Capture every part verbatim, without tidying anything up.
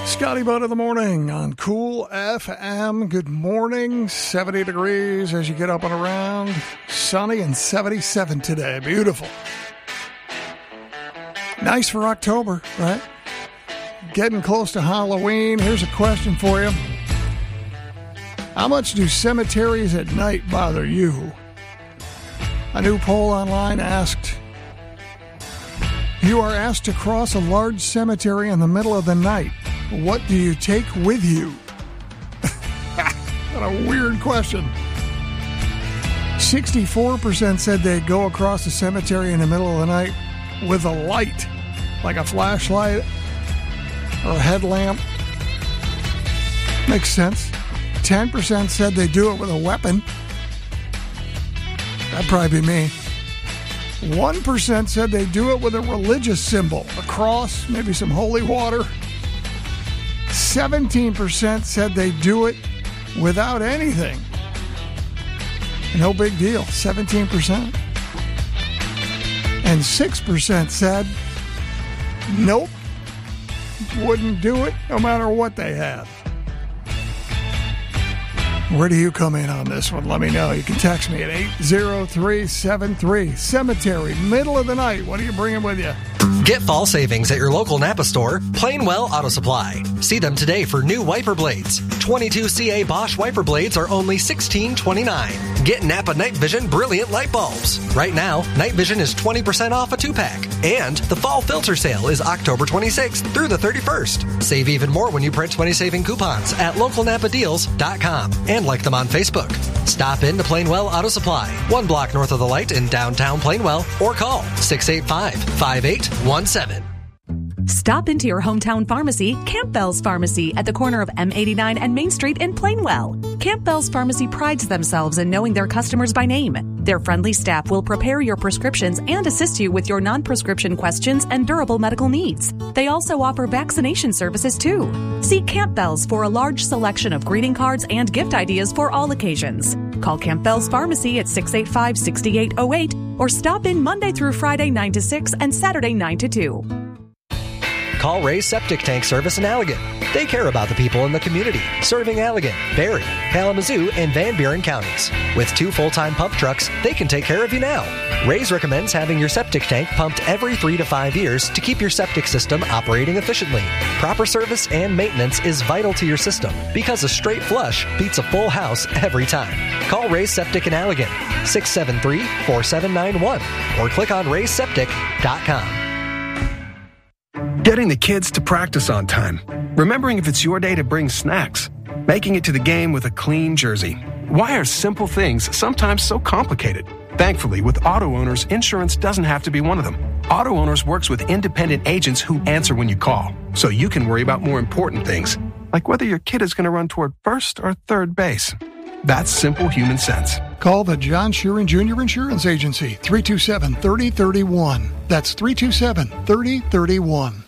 Scotty Bud in the morning on Cool F M. Good morning. seventy degrees as you get up and around. Sunny and seventy-seven today. Beautiful. Nice for October, right? Getting close to Halloween. Here's a question for you. How much do cemeteries at night bother you? A new poll online asked, you are asked to cross a large cemetery in the middle of the night. What do you take with you? What a weird question. sixty-four percent said they'd go across the cemetery in the middle of the night with a light, like a flashlight or a headlamp. Makes sense. ten percent said they'd do it with a weapon. That'd probably be me. one percent said they'd do it with a religious symbol, a cross, maybe some holy water. seventeen percent said they'd do it without anything. No big deal, seventeen percent. And six percent said, nope, wouldn't do it no matter what they had. Where do you come in on this one? Let me know. You can text me at eight zero three seven three. Cemetery, middle of the night. What are you bringing with you? Get fall savings at your local Napa store, Plainwell Auto Supply. See them today for new wiper blades. twenty-two C A Bosch wiper blades are only sixteen twenty-nine. Get Napa Night Vision Brilliant Light Bulbs. Right now, Night Vision is twenty percent off a two-pack. And the fall filter sale is October twenty-sixth through the thirty-first. Save even more when you print twenty saving coupons at local napa deals dot com and like them on Facebook. Stop in to Plainwell Auto Supply, one block north of the light in downtown Plainwell, or call six eight five, five eight one seven. Stop into your hometown pharmacy, Campbell's Pharmacy, at the corner of M eighty-nine and Main Street in Plainwell. Campbell's Pharmacy prides themselves in knowing their customers by name. Their friendly staff will prepare your prescriptions and assist you with your non-prescription questions and durable medical needs. They also offer vaccination services too. See Campbell's for a large selection of greeting cards and gift ideas for all occasions. Call Campbell's Pharmacy at six eight five, six eight zero eight or stop in Monday through Friday nine to six and Saturday nine to two. Call Ray's Septic Tank Service in Allegan. They care about the people in the community, serving Allegan, Barry, Kalamazoo, and Van Buren counties. With two full-time pump trucks, they can take care of you now. Ray's recommends having your septic tank pumped every three to five years to keep your septic system operating efficiently. Proper service and maintenance is vital to your system because a straight flush beats a full house every time. Call Ray's Septic in Allegan, six seven three, four seven nine one, or click on rays septic dot com. Getting the kids to practice on time. Remembering if it's your day to bring snacks. Making it to the game with a clean jersey. Why are simple things sometimes so complicated? Thankfully, with Auto Owners, insurance doesn't have to be one of them. Auto Owners works with independent agents who answer when you call, so you can worry about more important things, like whether your kid is going to run toward first or third base. That's simple human sense. Call the John Sheeran Junior Insurance Agency, three two seven, three oh three one. That's three two seven, three oh three one.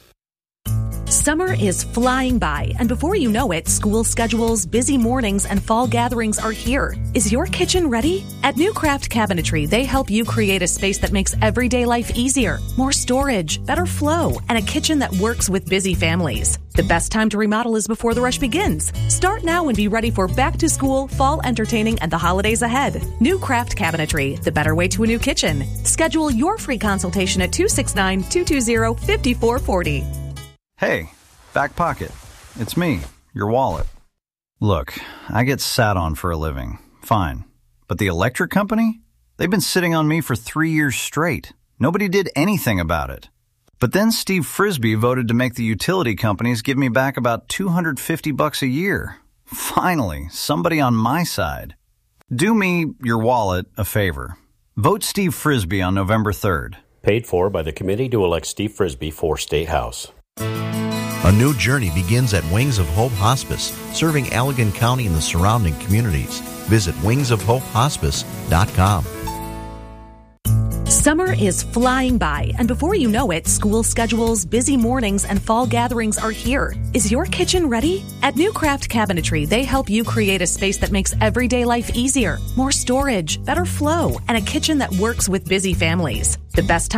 Summer is flying by, and before you know it, school schedules, busy mornings, and fall gatherings are here. Is your kitchen ready? At New Craft Cabinetry, they help you create a space that makes everyday life easier, more storage, better flow, and a kitchen that works with busy families. The best time to remodel is before the rush begins. Start now and be ready for back to school, fall entertaining, and the holidays ahead. New Craft Cabinetry, the better way to a new kitchen. Schedule your free consultation at two six nine, two two zero, five four four zero. Hey, back pocket. It's me, your wallet. Look, I get sat on for a living. Fine. But the electric company? They've been sitting on me for three years straight. Nobody did anything about it. But then Steve Frisbee voted to make the utility companies give me back about two hundred fifty bucks a year. Finally, somebody on my side. Do me, your wallet, a favor. Vote Steve Frisbee on November third. Paid for by the committee to elect Steve Frisbee for State House. A new journey begins at Wings of Hope Hospice, serving Allegan County and the surrounding communities. Visit wings of hope hospice dot com. Summer is flying by, and before you know it, school schedules, busy mornings, and fall gatherings are here. Is your kitchen ready? At New Craft Cabinetry, they help you create a space that makes everyday life easier, more storage, better flow, and a kitchen that works with busy families. The best time